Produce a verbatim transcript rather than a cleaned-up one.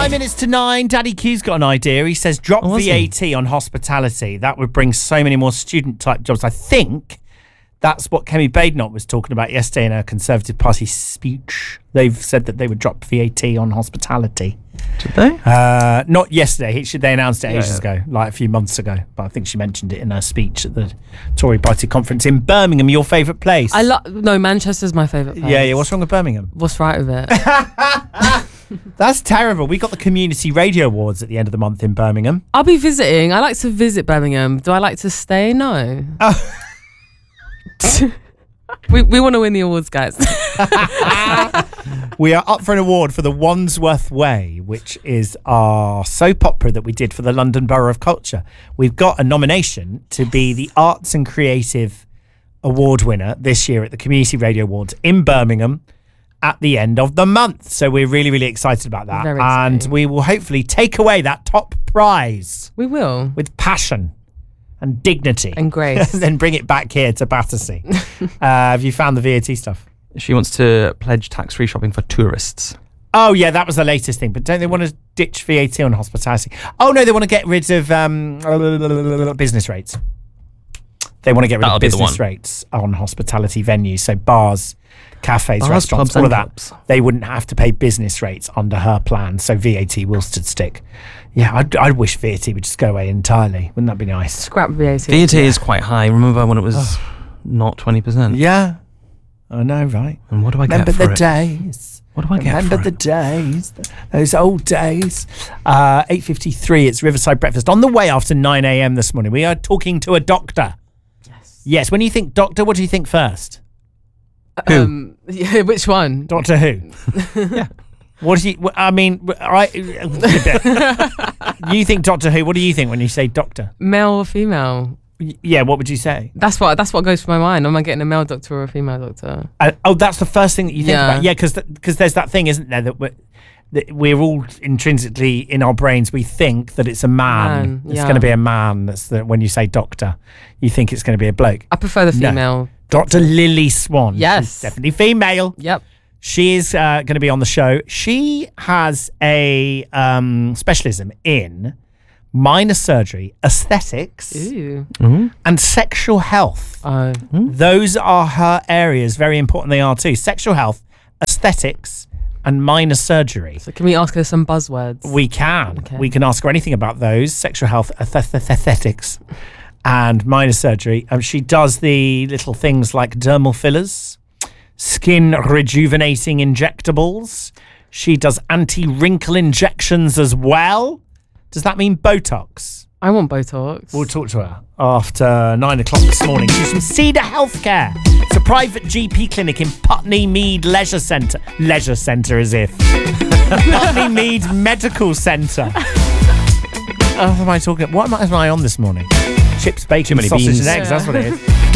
Five minutes to nine. Daddy Q's got an idea. He says drop Oh, V A T on hospitality. That would bring so many more student-type jobs. I think that's what Kemi Badenoch was talking about yesterday in her Conservative Party speech. They've said that they would drop V A T on hospitality. Did they? Uh, not yesterday. She, they announced it ages Yeah. ago, like a few months ago. But I think she mentioned it in her speech at the Tory Party conference in Birmingham. Your favourite place? I love. No, Manchester's my favourite place. Yeah, yeah. What's wrong with Birmingham? What's right with it? That's terrible. We got the Community Radio Awards at the end of the month in Birmingham. I'll be visiting. I like to visit Birmingham. Do I like to stay? No. Oh. we we want to win the awards, guys. We are up for an award for the Wandsworth Way, which is our soap opera that we did for the London Borough of Culture. We've got a nomination to be the Arts and Creative Award winner this year at the Community Radio Awards in Birmingham at the end of the month. So we're really, really excited about that. Very and exciting. we will hopefully take away that top prize We will. with passion and dignity. And grace. And then bring it back here to Battersea. uh, have you found the V A T stuff? She wants to pledge tax-free shopping for tourists. Oh, yeah, that was the latest thing. But don't they want to ditch V A T on hospitality? Oh, no, they want to get rid of um, business rates. They want to get rid That'll of be the business one. rates on hospitality venues. So bars, cafes, Bars, restaurants, pubs all of and that. clubs. They wouldn't have to pay business rates under her plan. So V A T will stood stick. Yeah, I'd, I'd wish V A T would just go away entirely. Wouldn't that be nice? Scrap V A T. V A T is quite high. Remember when it was not twenty percent? Yeah, I know, right? And what do I Remember get for the it? days. What do I get Remember for the it? days, those old days. Uh, eight fifty-three, it's Riverside Breakfast. On the way after nine a.m. this morning, we are talking to a doctor. Yes. Yes, when you think doctor, what do you think first? Who? Um, yeah, which one? Doctor Who? Yeah. What do you, wh- I mean, I, you think Doctor Who, what do you think when you say doctor? Male or female? Y- Yeah, what would you say? That's what that's what goes through my mind. Am I getting a male doctor or a female doctor? Uh, oh, that's the first thing that you think Yeah. about. Yeah, because because there's that thing, isn't there, that we're, that we're all intrinsically in our brains, we think that it's a man. Man, It's yeah. going to be a man. That's the, when you say doctor, you think it's going to be a bloke. I prefer the No. female. Doctor Lily Swan. Yes. She's definitely female. Yep. She is uh, going to be on the show. She has a um, specialism in minor surgery, aesthetics, Ooh. Mhm. and sexual health. Oh. Those are her areas. Very important they are too. Sexual health, aesthetics, and minor surgery. So can we ask her some buzzwords? We can. Okay. We can ask her anything about those. Sexual health, ath- aesthetics, and minor surgery. Um, she does the little things like dermal fillers, skin rejuvenating injectables. She does anti-wrinkle injections as well. Does that mean Botox? I want Botox. We'll talk to her after nine o'clock this morning. She's from Cedar Healthcare. It's a private G P clinic in Putney Mead Leisure Centre. Leisure Centre as if. Putney Mead Medical Centre. Oh, what am I talking? What am I, am I on this morning? Chips, bacon, many sausage beans. and eggs. Yeah. That's what it is.